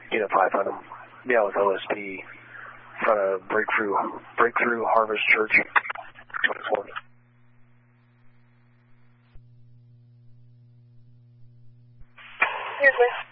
Get a 5 on him. Yeah, with OSP. In front of Breakthrough Harvest Church. 24. Here's